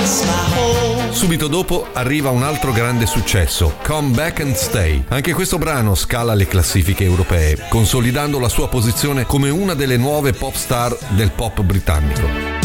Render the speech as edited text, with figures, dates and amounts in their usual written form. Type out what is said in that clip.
Subito dopo arriva un altro grande successo, Come Back and Stay. Anche questo brano scala le classifiche europee, consolidando la sua posizione come una delle nuove pop star del pop britannico.